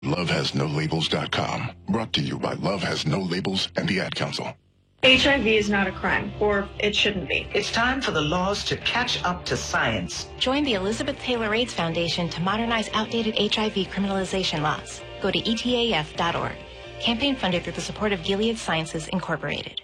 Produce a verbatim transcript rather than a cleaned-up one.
love has no labels dot com. Brought to you by Love Has No Labels and the Ad Council. H I V is not a crime, or it shouldn't be. It's time for the laws to catch up to science. Join the Elizabeth Taylor AIDS Foundation to modernize outdated H I V criminalization laws. Go to E T A F dot org. Campaign funded through the support of Gilead Sciences, Incorporated.